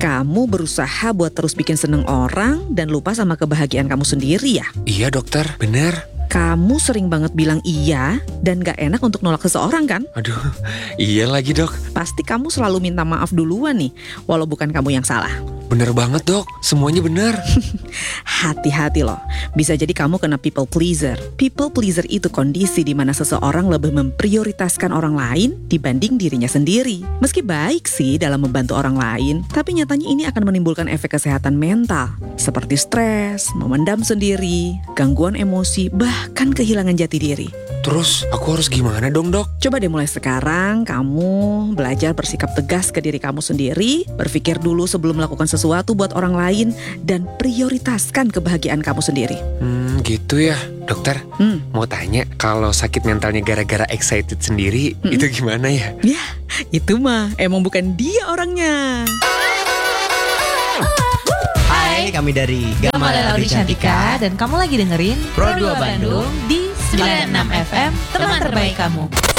Kamu berusaha buat terus bikin seneng orang dan lupa sama kebahagiaan kamu sendiri ya? Iya dokter, bener. Kamu sering banget bilang iya dan gak enak untuk nolak seseorang kan? Aduh, iya lagi dok. Pasti kamu selalu minta maaf duluan nih, walau bukan kamu yang salah. Bener banget dok, semuanya bener. Hati-hati loh, bisa jadi kamu kena people pleaser. People pleaser itu kondisi di mana seseorang lebih memprioritaskan orang lain dibanding dirinya sendiri. Meski baik sih dalam membantu orang lain, tapi nyatanya ini akan menimbulkan efek kesehatan mental, seperti stres, memendam sendiri, gangguan emosi, bahkan kehilangan jati diri. Terus aku harus gimana dong dok? Coba deh mulai sekarang kamu belajar bersikap tegas ke diri kamu sendiri, berpikir dulu sebelum melakukan sesuatu buat orang lain, dan prioritaskan kebahagiaan kamu sendiri. Gitu ya dokter. Mau tanya, kalau sakit mentalnya gara-gara excited sendiri, itu gimana ya? Ya, itu mah emang bukan dia orangnya. Hai, kami dari Gamala Laudi Cantika dan kamu lagi dengerin Pro 2 Bandung di 96 FM, teman terbaik kamu.